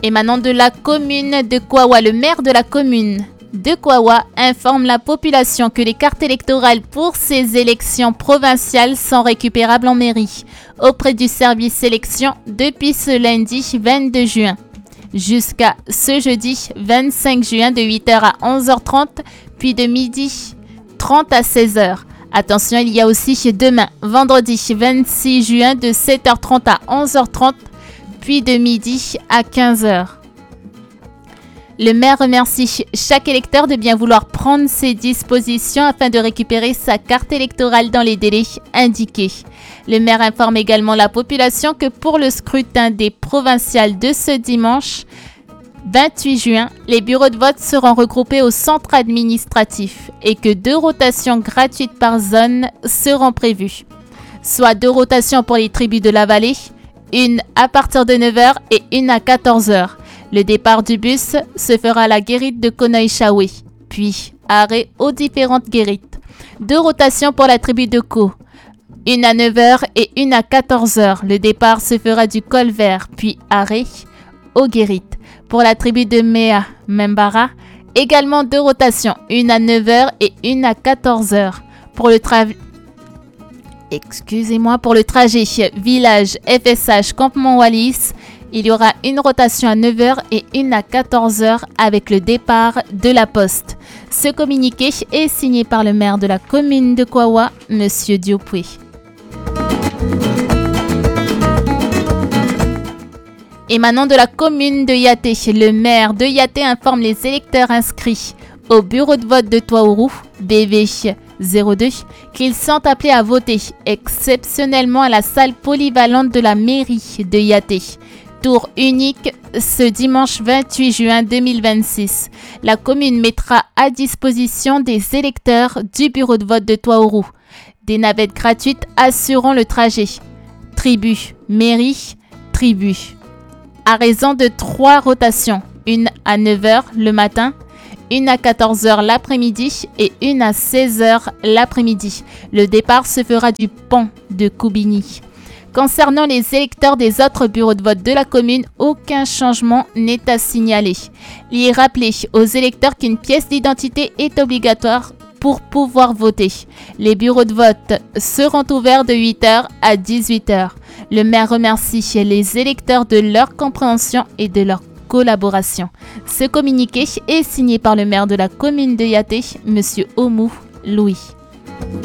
Émanant de la commune de Kouawa, le maire de la commune de Kouawa informe la population que les cartes électorales pour ces élections provinciales sont récupérables en mairie auprès du service élection depuis ce lundi 22 juin jusqu'à ce jeudi 25 juin de 8h à 11h30 puis de midi 30 à 16h. Attention, il y a aussi demain vendredi 26 juin de 7h30 à 11h30 puis de midi à 15h. Le maire remercie chaque électeur de bien vouloir prendre ses dispositions afin de récupérer sa carte électorale dans les délais indiqués. Le maire informe également la population que pour le scrutin des provinciales de ce dimanche 28 juin, les bureaux de vote seront regroupés au centre administratif et que 2 rotations gratuites par zone seront prévues. Soit 2 rotations pour les tribus de la vallée, une à partir de 9h et une à 14h. Le départ du bus se fera à la guérite de Konoïchaoué, puis arrêt aux différentes guérites. 2 rotations pour la tribu de Ko, une à 9h et une à 14h. Le départ se fera du col vert, puis arrêt aux guérites. Pour la tribu de Mea Membara, également 2 rotations, une à 9h et une à 14h. Pour le trajet village FSH Campement Wallis, il y aura une rotation à 9h et une à 14h avec le départ de la poste. Ce communiqué est signé par le maire de la commune de Kouawa, M. Diopoué. Émanant de la commune de Yaté, le maire de Yaté informe les électeurs inscrits au bureau de vote de Toaourou, BV 02, qu'ils sont appelés à voter exceptionnellement à la salle polyvalente de la mairie de Yaté. Tour unique ce dimanche 28 juin 2026. La commune mettra à disposition des électeurs du bureau de vote de Toaourou des navettes gratuites assurant le trajet. Tribu, mairie, tribu. À raison de 3 rotations, une à 9h le matin, une à 14h l'après-midi et une à 16h l'après-midi. Le départ se fera du pont de Koubini. Concernant les électeurs des autres bureaux de vote de la commune, aucun changement n'est à signaler. Il est rappelé aux électeurs qu'une pièce d'identité est obligatoire pour pouvoir voter. Les bureaux de vote seront ouverts de 8h à 18h. Le maire remercie les électeurs de leur compréhension et de leur collaboration. Ce communiqué est signé par le maire de la commune de Yaté, M. Omou Louis.